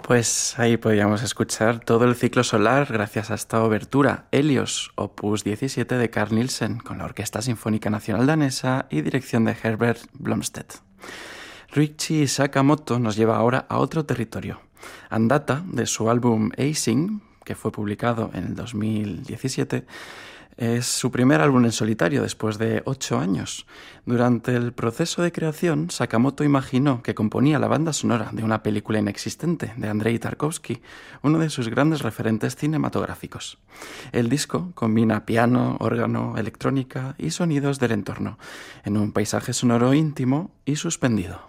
Pues ahí podíamos escuchar todo el ciclo solar gracias a esta obertura, Helios, opus 17 de Carl Nielsen, con la Orquesta Sinfónica Nacional Danesa y dirección de Herbert Blomstedt. Ryuichi Sakamoto nos lleva ahora a otro territorio. Andata, de su álbum Acing, que fue publicado en el 2017, es su primer álbum en solitario después de 8 años. Durante el proceso de creación, Sakamoto imaginó que componía la banda sonora de una película inexistente de Andrei Tarkovsky, uno de sus grandes referentes cinematográficos. El disco combina piano, órgano, electrónica y sonidos del entorno, en un paisaje sonoro íntimo y suspendido.